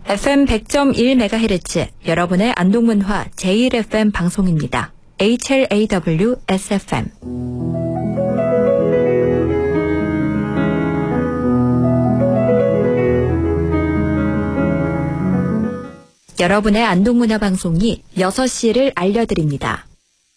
FM 100.1MHz 여러분의 안동문화 제1FM 방송입니다. HLAW SFM. 여러분의 안동문화 방송이 6시를 알려드립니다.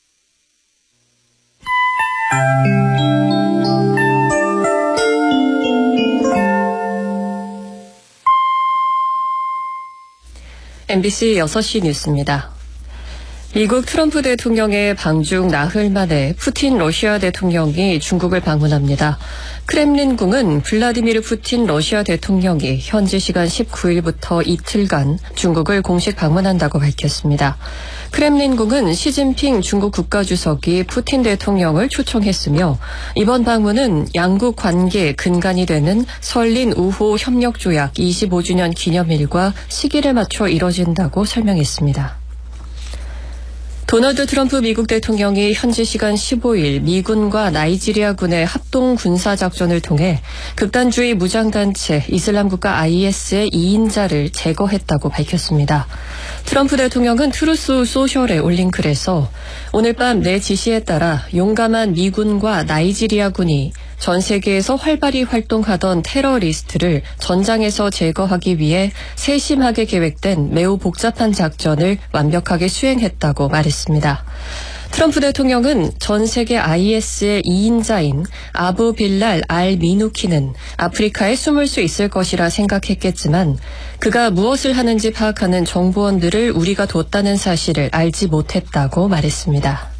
MBC 6시 뉴스입니다. 미국 트럼프 대통령의 방중 나흘 만에 푸틴 러시아 대통령이 중국을 방문합니다. 크렘린궁은 블라디미르 푸틴 러시아 대통령이 현지 시간 19일부터 이틀간 중국을 공식 방문한다고 밝혔습니다. 크렘린궁은 시진핑 중국 국가주석이 푸틴 대통령을 초청했으며 이번 방문은 양국 관계의 근간이 되는 설린 우호 협력조약 25주년 기념일과 시기를 맞춰 이뤄진다고 설명했습니다. 도널드 트럼프 미국 대통령이 현지 시간 15일 미군과 나이지리아군의 합동 군사작전을 통해 극단주의 무장단체 이슬람국가 IS의 2인자를 제거했다고 밝혔습니다. 트럼프 대통령은 트루스 소셜에 올린 글에서 오늘 밤 내 지시에 따라 용감한 미군과 나이지리아군이 전 세계에서 활발히 활동하던 테러리스트를 전장에서 제거하기 위해 세심하게 계획된 매우 복잡한 작전을 완벽하게 수행했다고 말했습니다. 트럼프 대통령은 전 세계 IS의 2인자인 아부 빌랄 알 미누키는 아프리카에 숨을 수 있을 것이라 생각했겠지만 그가 무엇을 하는지 파악하는 정보원들을 우리가 뒀다는 사실을 알지 못했다고 말했습니다.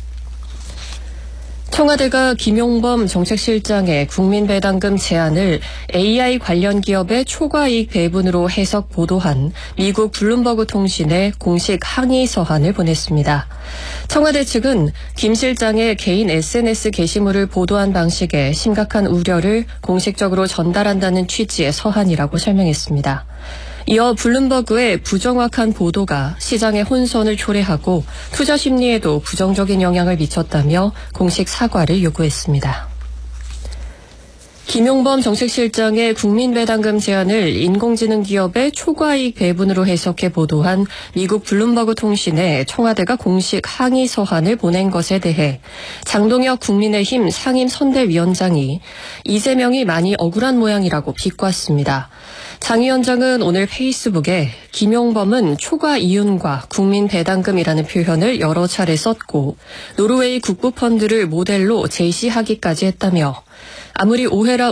청와대가 김용범 정책실장의 국민배당금 제안을 AI 관련 기업의 초과이익 배분으로 해석 보도한 미국 블룸버그 통신에 공식 항의 서한을 보냈습니다. 청와대 측은 김 실장의 개인 SNS 게시물을 보도한 방식에 심각한 우려를 공식적으로 전달한다는 취지의 서한이라고 설명했습니다. 이어 블룸버그의 부정확한 보도가 시장의 혼선을 초래하고 투자 심리에도 부정적인 영향을 미쳤다며 공식 사과를 요구했습니다. 김용범 정책실장의 국민배당금 제안을 인공지능 기업의 초과이익 배분으로 해석해 보도한 미국 블룸버그 통신에 청와대가 공식 항의 서한을 보낸 것에 대해 장동혁 국민의힘 상임선대위원장이 이재명이 많이 억울한 모양이라고 비꼬았습니다. 장 위원장은 오늘 페이스북에 김용범은 초과 이윤과 국민배당금이라는 표현을 여러 차례 썼고 노르웨이 국부펀드를 모델로 제시하기까지 했다며 아무리 오해라